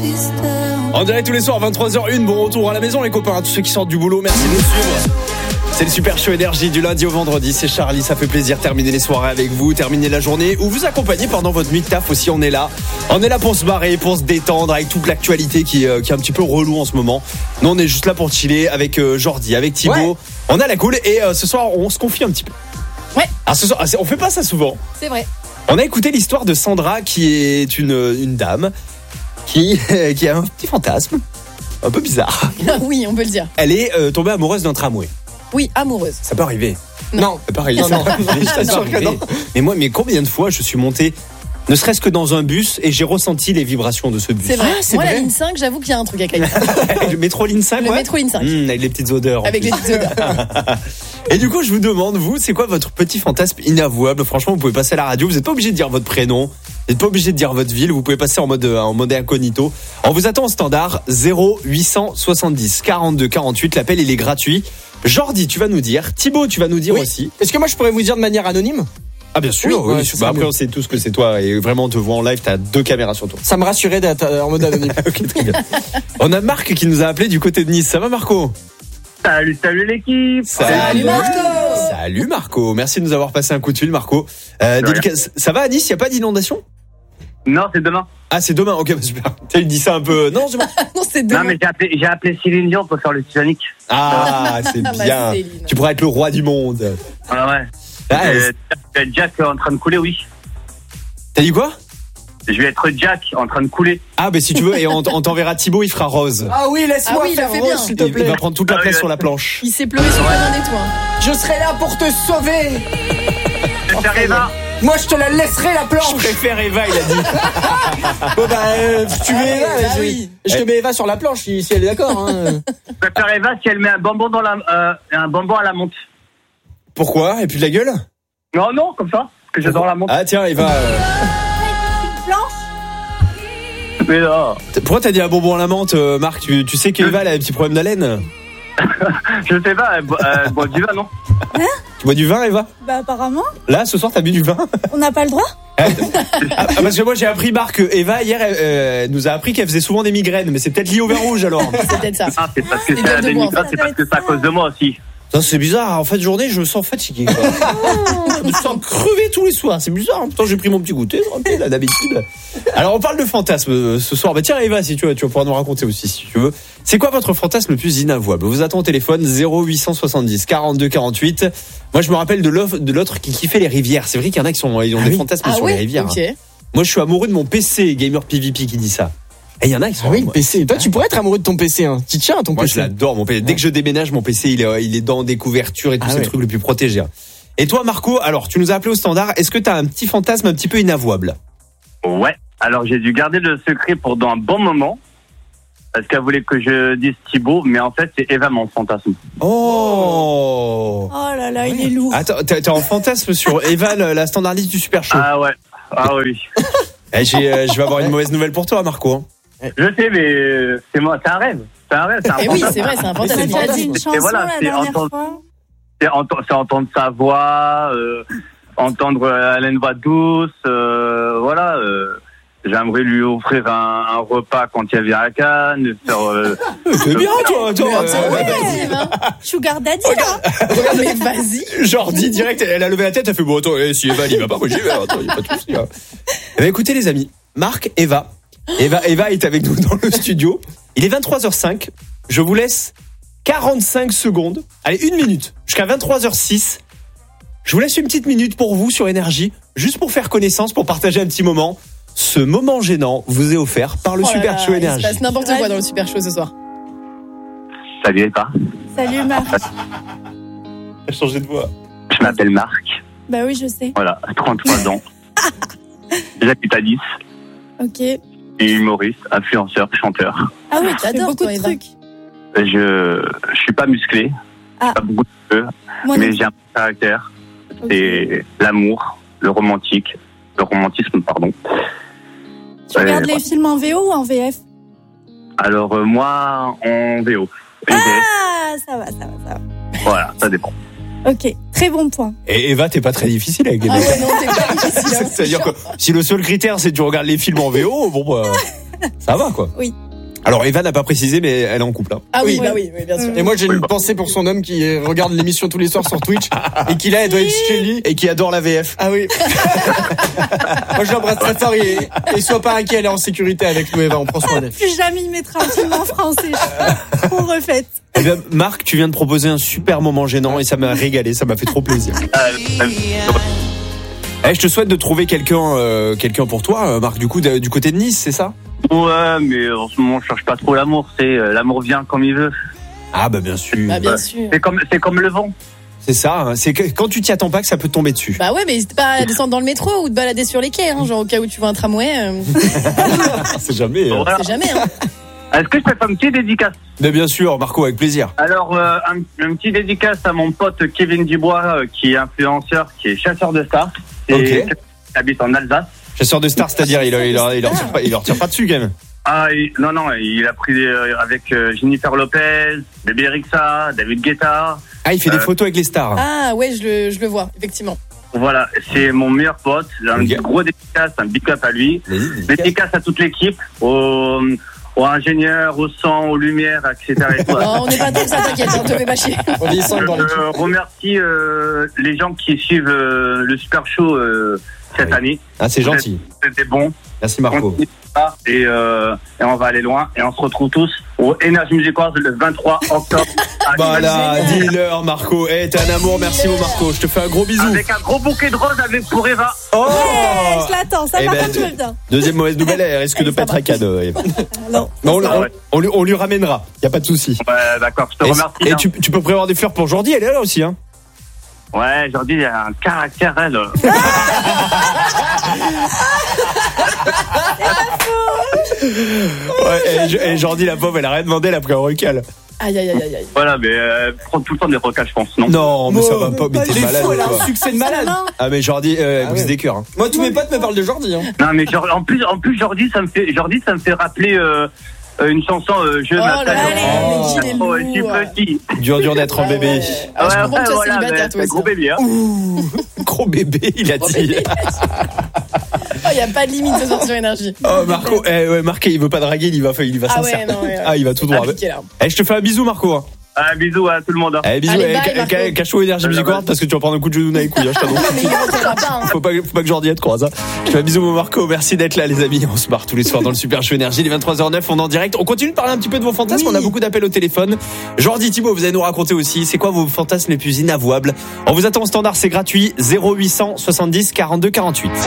En direct tous les soirs, 23h01, bon retour à la maison les copains, tous ceux qui sortent du boulot, merci de nous suivre. C'est le Super Show Énergie du lundi au vendredi, c'est Charlie, ça fait plaisir de terminer les soirées avec vous, terminer la journée ou vous accompagner pendant votre nuit de taf aussi, on est là. On est là pour se barrer, pour se détendre avec toute l'actualité qui est un petit peu relou en ce moment. Nous on est juste là pour chiller avec Jordi, avec Thibaut, ouais. On a la cool et ce soir on se confie un petit peu. Ouais. Alors ce soir, on fait pas ça souvent. C'est vrai. On a écouté l'histoire de Sandra qui est une dame qui a un petit fantasme un peu bizarre. Oui, on peut le dire. Elle est tombée amoureuse d'un tramway. Oui, amoureuse. Ça peut arriver. Non. Ça peut arriver. Non. Je t'assure que non. Mais combien de fois je suis monté, ne serait-ce que dans un bus, et j'ai ressenti les vibrations de ce bus. C'est vrai. Moi, la ligne 5, j'avoue qu'il y a un truc à Caïn. Le métro ligne 5, Le métro ligne 5. Avec les petites odeurs. Avec les petites odeurs. Et du coup, je vous demande, vous, c'est quoi votre petit fantasme inavouable? Franchement, vous pouvez passer à la radio, vous n'êtes pas obligé de dire votre prénom, vous n'êtes pas obligé de dire votre ville, vous pouvez passer en mode incognito. On vous attend au standard 0870 42 48, l'appel il est gratuit. Jordi, tu vas nous dire, Thibaut, tu vas nous dire aussi. Est-ce que moi je pourrais vous dire de manière anonyme? Ah bien sûr, oui. Après on sait tous que c'est toi et vraiment on te voit en live, t'as 2 caméras sur toi. Ça me rassurait d'être en mode anonyme. Ok, très bien. On a Marc qui nous a appelé du côté de Nice, ça va Marco? Salut l'équipe. Salut Marco. Salut Marco, merci de nous avoir passé un coup de fil Marco. Ça va à Nice, il n'y a pas d'inondation? Non, c'est demain. Ah c'est demain, ok super. Tu dis ça un peu, non c'est bon. Non c'est demain. Non mais j'ai appelé Céline Dion pour faire le Titanic. Ah c'est bien, tu pourrais être le roi du monde. Ah ouais. Jack en train de couler, oui. T'as dit quoi? Je vais être Jack en train de couler. Ah bah si tu veux, et on t'enverra Thibaut, il fera rose. Ah oui, laisse-moi faire fait rose, bien. s'il te plaît. Il va prendre toute la place sur la planche. Il s'est pleuré sur le main des toits. Je serai là pour te sauver. Je vais faire Eva. Moi je te la laisserai la planche. Je préfère Eva, il a dit. Bon tu mets Eva, oui. je te mets Eva sur la planche si elle est d'accord. Hein. Je préfère Eva si elle met un bonbon un bonbon à la menthe. Pourquoi? Et puis de la gueule? Non, comme ça, parce que j'adore la menthe. Ah tiens, Eva. Mais non. Pourquoi t'as dit un bonbon à la menthe, Marc? Tu sais qu'Eva elle a un petit problème d'haleine? Je sais pas, elle boit du vin, non? Tu bois du vin, Eva? Bah apparemment. Là, ce soir, t'as bu du vin? On n'a pas le droit? Parce que moi j'ai appris, Marc, Eva hier elle nous a appris qu'elle faisait souvent des migraines, mais c'est peut-être lié au vin rouge alors. C'est peut-être ça. Ah, c'est parce que c'est des migraines, c'est parce que c'est à cause de moi aussi. Ça, c'est bizarre, en fin de journée je me sens fatigué quoi. Je me sens crevé tous les soirs, c'est bizarre. Pourtant j'ai pris mon petit goûter là, d'habitude. Alors on parle de fantasme ce soir. Bah tiens Eva, si tu vas pouvoir nous raconter aussi si tu veux. C'est quoi votre fantasme le plus inavouable? Vous attend au téléphone 0870 42 48. Moi je me rappelle de l'autre qui kiffait les rivières. C'est vrai qu'il y en a qui ont des fantasmes sur les rivières. Okay. Moi je suis amoureux de mon PC, Gamer PVP qui dit ça. Et il y en a qui sont le PC. Toi, tu pourrais être amoureux de ton PC. Hein. Tu tiens à ton PC. Moi, je l'adore, mon PC. Dès que je déménage, mon PC, il est dans des couvertures et tous ces trucs les plus protégés. Et toi, Marco, alors, tu nous as appelé au standard. Est-ce que tu as un petit fantasme un petit peu inavouable? Ouais. Alors, j'ai dû garder le secret pendant un bon moment. Parce qu'elle voulait que je dise Thibaut. Mais en fait, c'est Eva, mon fantasme. Oh là là, il est lourd. Attends, t'es en fantasme sur Eva, la standardiste du Super Show. Ah ouais. Ah oui. Je vais avoir une mauvaise nouvelle pour toi, Marco. Je sais, mais c'est un rêve. C'est un rêve, c'est un fantasme. Oui, c'est vrai, c'est un fantasme. Tu as dit une chanson voilà, la dernière fois. C'est entendre sa voix, entendre une voix douce, voilà. J'aimerais lui offrir un repas quand il vient à Cannes. C'est bien, toi. Sugar Daddy, mais vas-y. Jordi, direct, elle a levé la tête, elle fait bon, attends, si Eva n'y va pas, moi j'y vais. Attends, y a pas de souci. Eh bien, écoutez, les amis, Marc, Eva est avec nous dans le studio. Il est 23h05. Je vous laisse 45 secondes. Allez, 1 minute. Jusqu'à 23h06. Je vous laisse une petite minute pour vous sur Énergie, juste pour faire connaissance, pour partager un petit moment. Ce moment gênant vous est offert par le Super Show Énergie. Il se passe n'importe quoi dans le Super Show ce soir. Salut Eva. Salut Marc. Elle a changé de voix. Je m'appelle Marc. Bah oui, je sais. Voilà, 33 ans. J'habite à Nice. Ok. Et humoriste, influenceur, chanteur. Ah oui, tu adores beaucoup de trucs. Je suis pas musclé, pas beaucoup de cheveux, mais j'ai un caractère. C'est l'amour, le romantisme, pardon. Tu regardes les films en VO ou en VF? Alors moi, en VO. Ça va. Voilà, ça dépend. Ok, très bon point. Et Eva, t'es pas très difficile avec les mecs. Non, t'es pas difficile. C'est-à-dire que si le seul critère c'est que tu regardes les films en VO, bon bah. Ça va, quoi. Oui. Alors, Eva n'a pas précisé, mais elle est en couple. Hein. Ah oui, Oui. bah oui, bien sûr. Et moi, j'ai une pensée pour son homme qui regarde l'émission tous les soirs sur Twitch et qui là, elle doit être chez lui. Et qui adore la VF. Ah oui. Moi, je l'embrasse très fort et sois pas inquiet, elle est en sécurité avec nous, Eva, on prend soin d'elle. Plus jamais il mettra un film en français. Trop refaite. Eh bien, Marc, tu viens de proposer un super moment gênant et ça m'a régalé, ça m'a fait trop plaisir. Je te souhaite de trouver quelqu'un pour toi, Marc, du coup, du côté de Nice, c'est ça? Ouais, mais en ce moment, je cherche pas trop l'amour. L'amour vient comme il veut. Ah, bah, bien sûr. Bah bien sûr. C'est comme le vent. C'est ça, hein. C'est que quand tu t'y attends pas que ça peut te tomber dessus. Bah ouais, mais n'hésite pas à descendre dans le métro ou te balader sur les quais, hein, genre au cas où tu vois un tramway. C'est jamais. Voilà. C'est jamais, hein. Est-ce que je peux faire une petite dédicace? Mais bien sûr, Marco, avec plaisir. Alors, un petit dédicace à mon pote Kevin Dubois, qui est influenceur, qui est chasseur de stars. Et Ok. qui habite en Alsace. Chasseur de stars, c'est-à-dire, il leur tire pas dessus, quand même. Ah, non, il a pris avec Jennifer Lopez, Bébé Rexha, David Guetta. Ah, il fait des photos avec les stars. Ah ouais, je le vois, effectivement. Voilà, c'est mon meilleur pote. Un Ok. gros dédicace, un big up à lui. Vas-y, Dédicace à toute l'équipe, aux ingénieurs, au son, aux lumières, etc. Et tout. Non, on n'est pas tant que ça, t'inquiète, on te fait pas chier. On est 5 dans l'équipe. Je remercie les gens qui suivent le Super Show cette année. Ah, c'est gentil. C'était bon. Merci, Marco. Continuez ça, et on va aller loin. Et on se retrouve tous au Energy Music Awards le 23 octobre. Voilà, dis-leur, Marco. T'es un amour, merci, mon Marco. Je te fais un gros bisou. Avec un gros bouquet de roses pour Eva. Oh Je l'attends, ça Eh va ben, tout va bien. Deuxième mauvaise nouvelle, elle risque de pas être un cadeau. Eva. Non. Non, Ah ouais. on lui ramènera. Y a pas de souci. Ouais, d'accord, je te remercie. Et hein. tu peux prévoir des fleurs pour Jordi, elle est là aussi, hein. Ouais, Jordi, il a un caractère, elle. Ouais, et Jordi, la pauvre, elle a rien demandé, elle a pris un recal. Aïe, aïe, aïe, aïe, aïe. Voilà, mais prend tout le temps des recals, je pense, non? Non, mais ça va pas, mais t'es Les malade. fous, elle a Quoi. un succès de malade. Non. Ah, mais Jordi, elle brise ouais. des cœurs. Hein. Moi, tous mes potes me parlent de Jordi. Hein. Non, mais en plus, Jordi, ça me fait rappeler une chanson, Je Oh là m'appelle. là, mais qu'il est Oh, je suis lourd. petit. Dur d'être un bébé. Ah, je Ouais, comprends que tu sois voilà, célibataire, mais toi c'est aussi. gros bébé, hein. Gros bébé, il a dit. Oh, y a pas de limite ce soir sur énergie. Oh, Marco, ouais, Marc, il veut pas draguer, il va Ah sincère. ouais, non, ouais. Ah, il va tout droit. Appliqué, là. Je te fais un bisou, Marco. Hein. Bisous à tout le monde. Bisous, Allez, bye, Marco. cache-toi Énergie Music Award parce que tu vas prendre un coup de genou dans les couilles, hein, je t'annonce. Mais il retiendra pas, hein. Faut pas que Jordi te croise. Hein. Je fais un bisou, mon Marco. Merci d'être là, les amis. On se marre tous les soirs dans le Super Show Énergie. Les 23h09, on est en direct. On continue de parler un petit peu de vos fantasmes. Oui. On a beaucoup d'appels au téléphone. Jordi, Thibaut, vous allez nous raconter aussi. C'est quoi vos fantasmes les plus inavouables? On vous attend au standard, c'est gratuit. 0800 70 42 48.